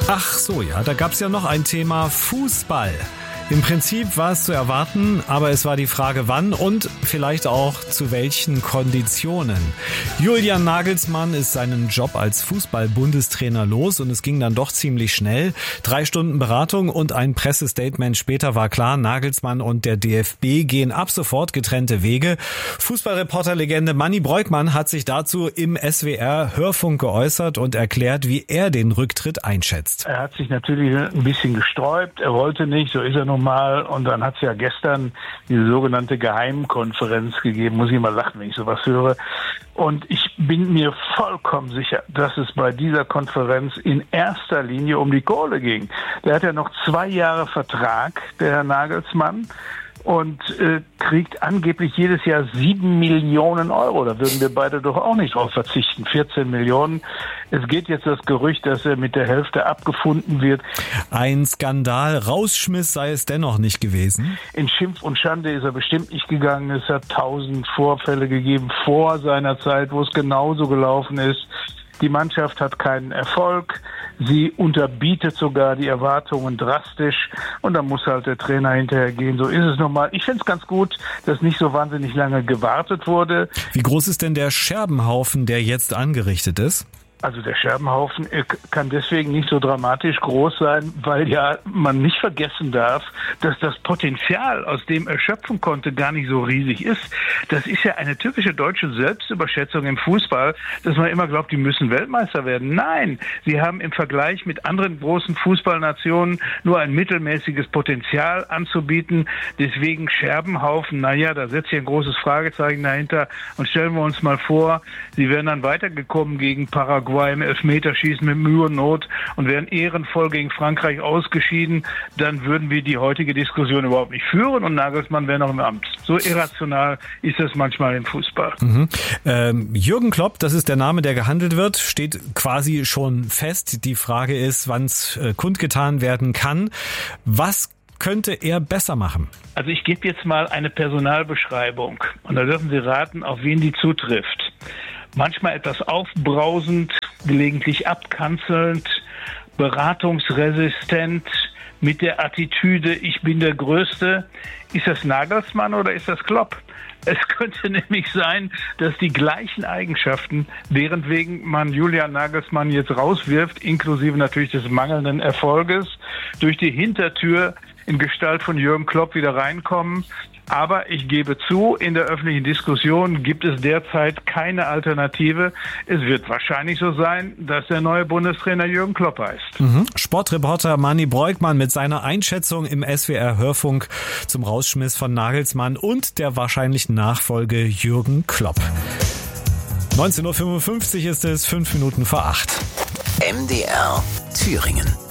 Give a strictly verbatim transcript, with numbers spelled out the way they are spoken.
Ach so, ja, da gab's ja noch ein Thema Fußball. Im Prinzip war es zu erwarten, aber es war die Frage, wann und vielleicht auch zu welchen Konditionen. Julian Nagelsmann ist seinen Job als Fußball-Bundestrainer los und es ging dann doch ziemlich schnell. Drei Stunden Beratung und ein Pressestatement später war klar, Nagelsmann und der D F B gehen ab sofort getrennte Wege. Fußballreporterlegende Manni Breukmann hat sich dazu im S W R Hörfunk geäußert und erklärt, wie er den Rücktritt einschätzt. Er hat sich natürlich ein bisschen gesträubt, er wollte nicht, so ist er nun mal. Und dann hat es ja gestern diese sogenannte Geheimkonferenz gegeben. Muss ich mal lachen, wenn ich sowas höre. Und ich bin mir vollkommen sicher, dass es bei dieser Konferenz in erster Linie um die Kohle ging. Der hat ja noch zwei Jahre Vertrag, der Herr Nagelsmann. Und äh, kriegt angeblich jedes Jahr sieben Millionen Euro. Da würden wir beide doch auch nicht drauf verzichten. vierzehn Millionen. Es geht jetzt das Gerücht, dass er mit der Hälfte abgefunden wird. Ein Skandal, Rausschmiss sei es dennoch nicht gewesen. In Schimpf und Schande ist er bestimmt nicht gegangen. Es hat tausend Vorfälle gegeben vor seiner Zeit, wo es genauso gelaufen ist. Die Mannschaft hat keinen Erfolg. Sie unterbietet sogar die Erwartungen drastisch. Und dann muss halt der Trainer hinterher gehen. So ist es nochmal. Ich finde es ganz gut, dass nicht so wahnsinnig lange gewartet wurde. Wie groß ist denn der Scherbenhaufen, der jetzt angerichtet ist? Also der Scherbenhaufen kann deswegen nicht so dramatisch groß sein, weil ja man nicht vergessen darf, dass das Potenzial, aus dem er schöpfen konnte, gar nicht so riesig ist. Das ist ja eine typische deutsche Selbstüberschätzung im Fußball, dass man immer glaubt, die müssen Weltmeister werden. Nein, sie haben im Vergleich mit anderen großen Fußballnationen nur ein mittelmäßiges Potenzial anzubieten. Deswegen Scherbenhaufen, naja, da setzt hier ein großes Fragezeichen dahinter. Und stellen wir uns mal vor, sie wären dann weitergekommen gegen Paraguay im Elfmeterschießen mit Mühe und Not und wären ehrenvoll gegen Frankreich ausgeschieden, dann würden wir die heutige Diskussion überhaupt nicht führen und Nagelsmann wäre noch im Amt. So irrational ist das manchmal im Fußball. Mhm. Ähm, Jürgen Klopp, das ist der Name, der gehandelt wird, steht quasi schon fest. Die Frage ist, wann es äh, kundgetan werden kann. Was könnte er besser machen? Also ich gebe jetzt mal eine Personalbeschreibung und da dürfen Sie raten, auf wen die zutrifft. Manchmal etwas aufbrausend, gelegentlich abkanzelnd, beratungsresistent, mit der Attitüde, ich bin der Größte. Ist das Nagelsmann oder ist das Klopp? Es könnte nämlich sein, dass die gleichen Eigenschaften, während wegen man Julian Nagelsmann jetzt rauswirft, inklusive natürlich des mangelnden Erfolges, durch die Hintertür in Gestalt von Jürgen Klopp wieder reinkommen. Aber ich gebe zu, in der öffentlichen Diskussion gibt es derzeit keine Alternative. Es wird wahrscheinlich so sein, dass der neue Bundestrainer Jürgen Klopp heißt. Mhm. Sportreporter Manni Breukmann mit seiner Einschätzung im S W R Hörfunk zum Rausschmiss von Nagelsmann und der wahrscheinlichen Nachfolge Jürgen Klopp. neunzehn Uhr fünfundfünfzig ist es, fünf Minuten vor acht. M D R Thüringen.